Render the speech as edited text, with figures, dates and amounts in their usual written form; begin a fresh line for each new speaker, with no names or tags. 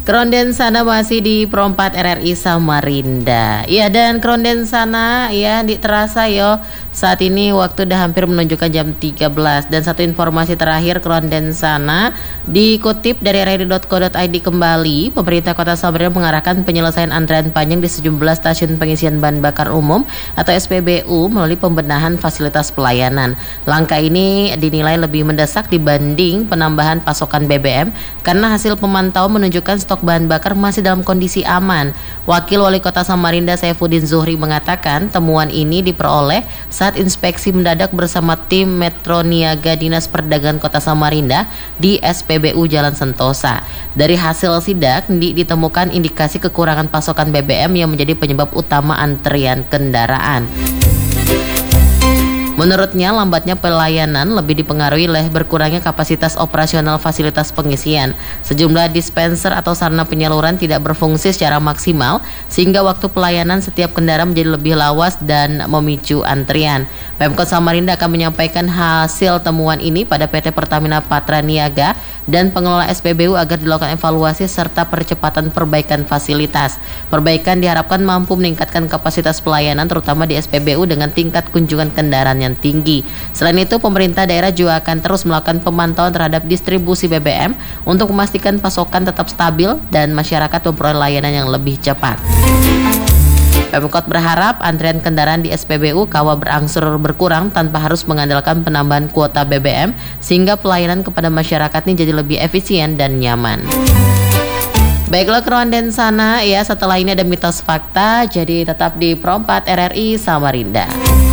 Krondensana masih di Pro 4 RRI Samarinda. Ya, dan Krondensana ya terasa yo. Saat ini waktu udah hampir menunjukkan jam 13. Dan satu informasi terakhir, Krondensana dikutip dari rri.co.id kembali, pemerintah Kota Samarinda mengarahkan penyelesaian antrean panjang di sejumlah stasiun pengisian bahan bakar umum atau SPBU melalui pembenahan fasilitas pelayanan. Langkah ini dinilai lebih mendesak dibanding penambahan pasokan BBM karena hasil pemantauan menunjukkan stok bahan bakar masih dalam kondisi aman. Wakil Wali Kota Samarinda Saifuddin Zuhri mengatakan temuan ini diperoleh saat inspeksi mendadak bersama tim Metro Niaga Dinas Perdagangan Kota Samarinda di SPBU Jalan Sentosa. Dari hasil sidak ditemukan indikasi kekurangan pasokan BBM yang menjadi penyebab utama antrian kendaraan. Menurutnya, lambatnya pelayanan lebih dipengaruhi oleh berkurangnya kapasitas operasional fasilitas pengisian. Sejumlah dispenser atau sarana penyaluran tidak berfungsi secara maksimal, sehingga waktu pelayanan setiap kendaraan menjadi lebih lawas dan memicu antrian. Pemkot Samarinda akan menyampaikan hasil temuan ini pada PT Pertamina Patra Niaga dan pengelola SPBU agar dilakukan evaluasi serta percepatan perbaikan fasilitas. Perbaikan diharapkan mampu meningkatkan kapasitas pelayanan terutama di SPBU dengan tingkat kunjungan kendaraan yang tinggi. Selain itu, pemerintah daerah juga akan terus melakukan pemantauan terhadap distribusi BBM untuk memastikan pasokan tetap stabil dan masyarakat memperoleh layanan yang lebih cepat. Pemkot berharap antrian kendaraan di SPBU Kawa berangsur berkurang tanpa harus mengandalkan penambahan kuota BBM sehingga pelayanan kepada masyarakat ini jadi lebih efisien dan nyaman. Baiklah Krondensana ya, setelah ini ada mitos fakta, jadi tetap di Pro 4 RRI Samarinda.